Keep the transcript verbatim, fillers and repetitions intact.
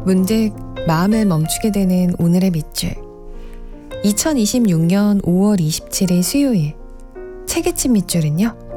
문득 마음을 멈추게 되는 오늘의 밑줄. 이천이십육 년 오월 이십칠일 수요일. 책의 침 밑줄은요.